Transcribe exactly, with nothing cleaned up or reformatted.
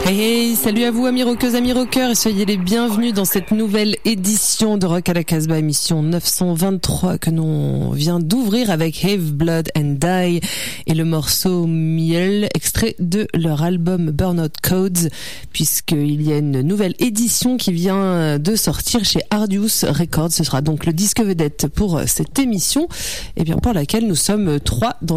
Hey, hey, salut à vous amis rockeuses, amis rockeurs, et soyez les bienvenus dans cette nouvelle édition de Rock à la Casbah, émission neuf cent vingt-trois que l'on vient d'ouvrir avec Have Blood and Die et le morceau Miel, extrait de leur album Burnout Codes, puisqu'il y a une nouvelle édition qui vient de sortir chez Arduous Records. Ce sera donc le disque vedette pour cette émission, et bien pour laquelle nous sommes trois dans